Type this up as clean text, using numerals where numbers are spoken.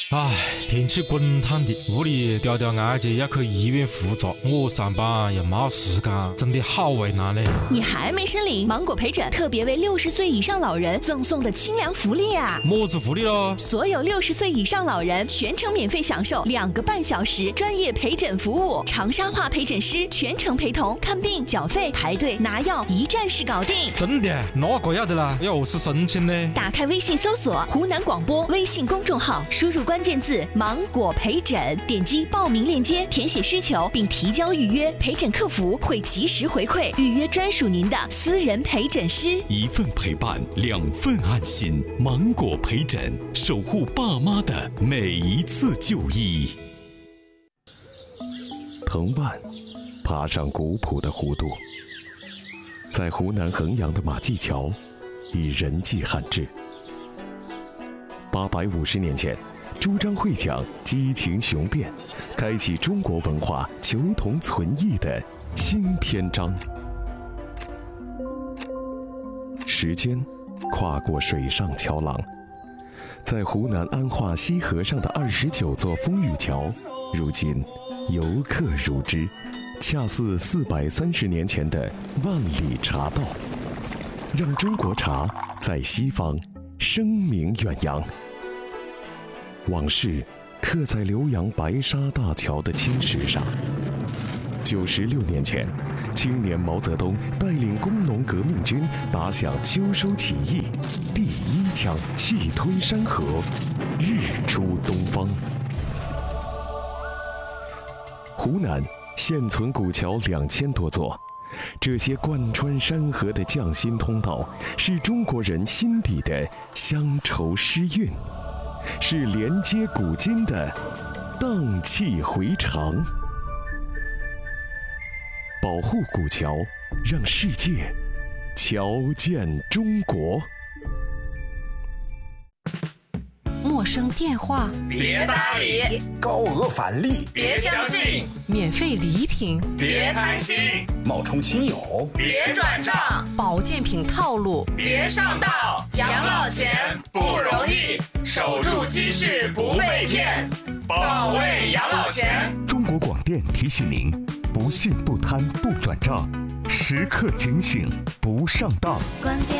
唉，天气滚烫的，屋里吊吊案件要去医院复查，我上班又没时间，真的好为难嘞。 你还没申领芒果陪诊特别为60岁以上老人赠送的清凉福利啊！ 么子福利咯？ 所有60岁以上老人全程免费享受2个半小时专业陪诊服务，长沙话陪诊师全程陪同，看病、缴费、排队、拿药，一站式搞定。 真的？那个要得啦，要何是申请呢？ 打开微信搜索湖南广播微信公众号，输入关键字芒果陪诊，点击报名链接，填写需求并提交预约，陪诊客服会及时回馈，预约专属您的私人陪诊师。 一份陪伴，2份安心。芒果陪诊，守护爸妈的每一次就医。藤蔓爬上古朴的弧度，在湖南衡阳的马驿桥以人迹罕至。850年前，朱张会讲激情雄辩，开启中国文化求同存异的新篇章。时间跨过水上桥廊，在湖南安化西河上的29座风雨桥，如今游客如织，恰似430年前的万里茶道，让中国茶在西方声名远扬。往事刻在浏阳白沙大桥的青石上。96年前，青年毛泽东带领工农革命军打响秋收起义，第1枪气吞山河，日出东方。湖南现存古桥2000多座，这些贯穿山河的匠心通道，是中国人心底的乡愁诗韵，是连接古今的荡气回肠。保护古桥，让世界瞧见中国。 陌生电话别搭理， 高额返利别相信， 免费礼品别贪心， 冒充亲友别转账， 保健品套路别上当。养老钱不容易，守住积蓄不被骗，保卫养老钱。 中国广电提醒您：不信不贪不转账，时刻警醒不上当。